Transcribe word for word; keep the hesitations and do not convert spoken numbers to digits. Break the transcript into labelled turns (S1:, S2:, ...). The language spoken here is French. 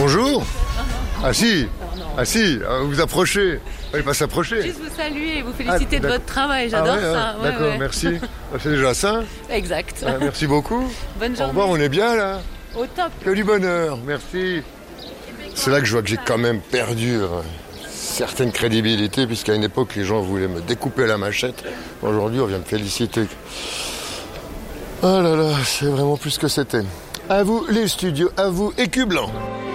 S1: bonjour. Ah si, ah si, vous vous approchez. Il ne faut pas s'approcher.
S2: Juste vous saluer et vous féliciter
S1: ah,
S2: de votre travail, j'adore
S1: ah ouais,
S2: ça.
S1: Ouais, d'accord, ouais. Merci. C'est déjà ça.
S2: Exact.
S1: Ah, merci beaucoup.
S2: Bonne journée.
S1: Au revoir, on est bien là.
S2: Au top.
S1: Que du bonheur, merci. C'est là que je vois que j'ai quand même perdu euh, certaine crédibilité, puisqu'à une époque, les gens voulaient me découper la machette. Aujourd'hui, on vient me féliciter. Oh là là, c'est vraiment plus ce que c'était. À vous les studios, à vous, écu blanc.